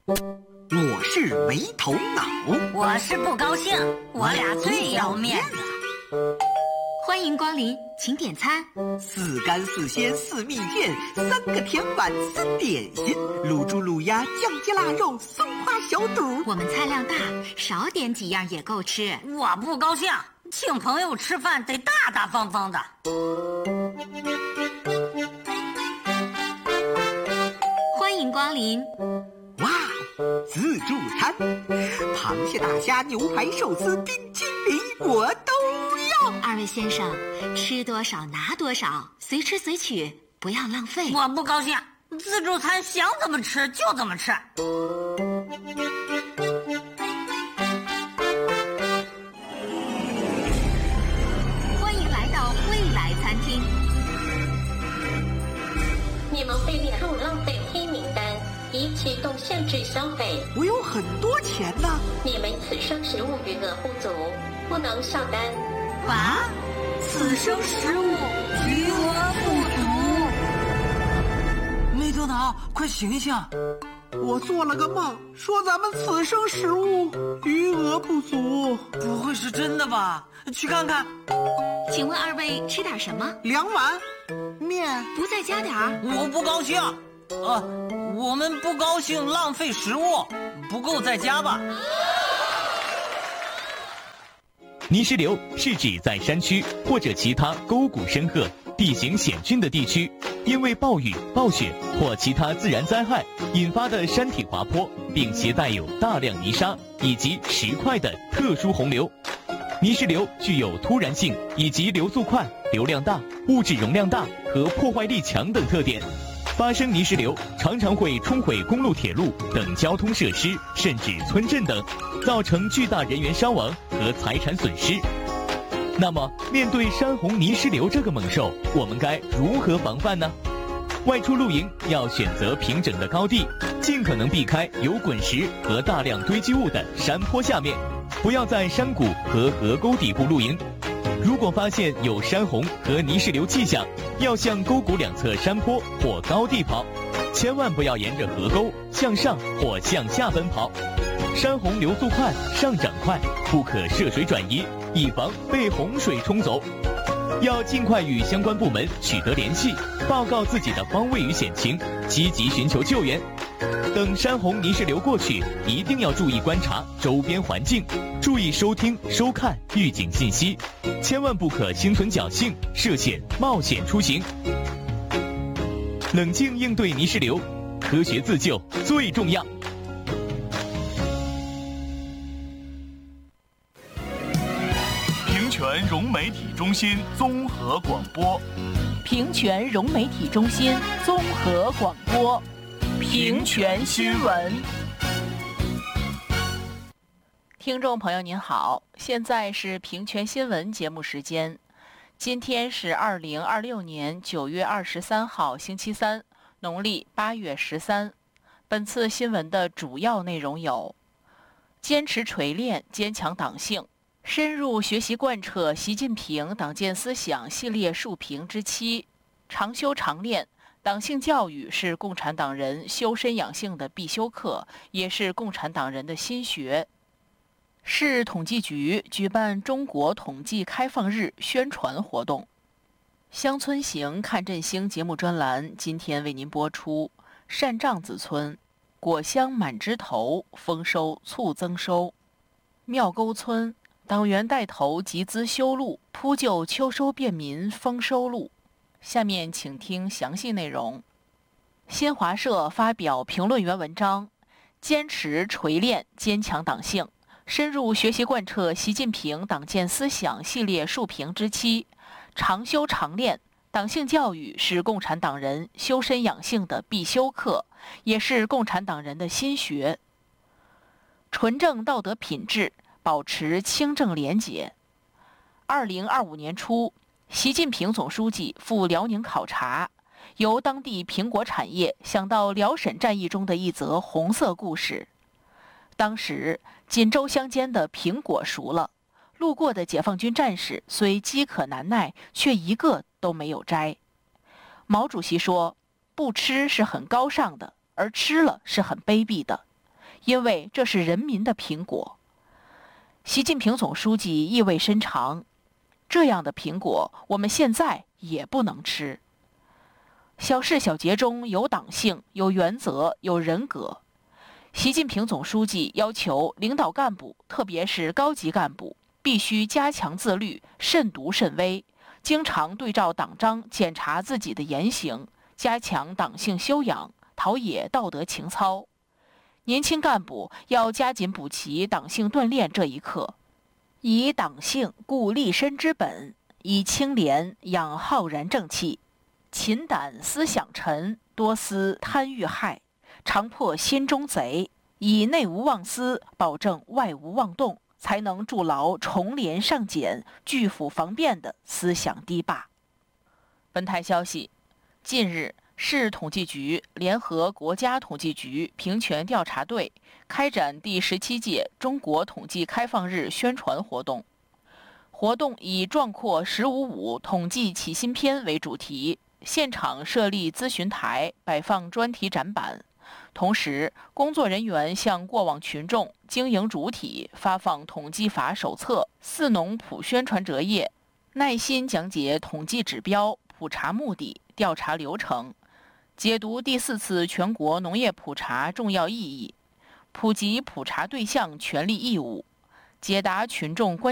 我是没头脑， 我是不高兴，我俩最要面子。 欢迎光临，请点餐。 4干4鲜4蜜饯，3个甜碗3点心，卤猪卤鸭酱鸡腊肉松花小肚。 我们菜量大，少点几样也够吃。 我不高兴，请朋友吃饭得大大方方的。 欢迎光临。 哇，自助餐，螃蟹、大虾、牛排、寿司、冰淇淋，我都要。 二位先生，吃多少拿多少，随吃随取，不要浪费。 我不高兴，自助餐想怎么吃就怎么吃。 欢迎来到未来餐厅。 你们被列入浪费黑名单，已启动限制消费。 我有很多钱呢。 你们此生食物余额不足，不能上单。 啊？此生食物余额不足。 没头脑，快醒一醒！ 我做了个梦，说咱们此生食物余额不足。 不会是真的吧？去看看。 请问二位吃点什么 ？2碗面。 不再加点儿？ 我不高兴。我们不高兴浪费食物，不够再加吧。 泥石流是指在山区或者其他沟谷深壑、地形险峻的地区，因为暴雨、暴雪或其他自然灾害引发的山体滑坡，并携带有大量泥沙以及石块的特殊洪流。泥石流具有突然性以及流速快、流量大、物质容量大和破坏力强等特点。发生泥石流常常会冲毁公路、铁路等交通设施，甚至村镇等，造成巨大人员伤亡和财产损失。那么，面对山洪泥石流这个猛兽，我们该如何防范呢？外出露营要选择平整的高地，尽可能避开有滚石和大量堆积物的山坡下面，不要在山谷和河沟底部露营。如果发现有山洪和泥石流迹象，要向沟谷两侧山坡或高地跑，千万不要沿着河沟向上或向下奔跑。山洪流速快，上涨快，不可涉水转移，以防被洪水冲走。要尽快与相关部门取得联系，报告自己的方位与险情，积极寻求救援。等山洪泥石流过去，一定要注意观察周边环境，注意收听、收看预警信息，千万不可心存侥幸、涉险冒险出行。冷静应对泥石流，科学自救最重要。 平泉融媒体中心综合广播， 平泉融媒体中心综合广播，平泉新闻。听众朋友您好，现在是平泉新闻节目时间。今天是2026年9月23号星期三，农历8月13。本次新闻的主要内容有：坚持锤炼坚强党性，深入学习贯彻习近平党建思想系列述评之7，常修常练。党性教育是共产党人修身养性的必修课，也是共产党人的心学。市统计局举办中国统计开放日宣传活动。乡村行看振兴节目专栏今天为您播出单帐子村果香满枝头，丰收促增收。庙沟村党员带头集资修路，铺就秋收便民丰收路。下面请听详细内容。新华社发表评论员文章，坚持锤炼坚强党性，深入学习贯彻习近平党建思想系列述评之7，常修常练。党性教育是共产党人修身养性的必修课，也是共产党人的心学。纯正道德品质，保持清正廉洁。2025年初，习近平总书记赴辽宁考察，由当地苹果产业想到辽沈战役中的一则红色故事。当时锦州乡间的苹果熟了，路过的解放军战士虽饥渴难耐，却一个都没有摘。毛主席说，不吃是很高尚的，而吃了是很卑鄙的。 因为这是人民的苹果。习近平总书记意味深长，这样的苹果我们现在也不能吃。小事小节中有党性、有原则、有人格。习近平总书记要求领导干部，特别是高级干部，必须加强自律，慎独慎微，经常对照党章检查自己的言行，加强党性修养，陶冶道德情操。年轻干部要加紧补齐党性锻炼这一课，以党性固立身之本，以清廉养浩然正气。勤胆思想沉，多思贪欲害，常破心中贼，以内无妄思，保证外无妄动，才能筑牢重廉上简、拒腐防变的思想堤坝。本台消息，近日，市统计局联合国家统计局平权调查队开展第17届中国统计开放日宣传活动。活动以壮阔“15·5”统计起新篇为主题，现场设立咨询台，摆放专题展板。同时，工作人员向过往群众、经营主体发放统计法手册、四农普宣传折页，耐心讲解统计指标、普查目的、调查流程，解读第4次全国农业普查重要意义，普及普查对象权利义务，解答群众关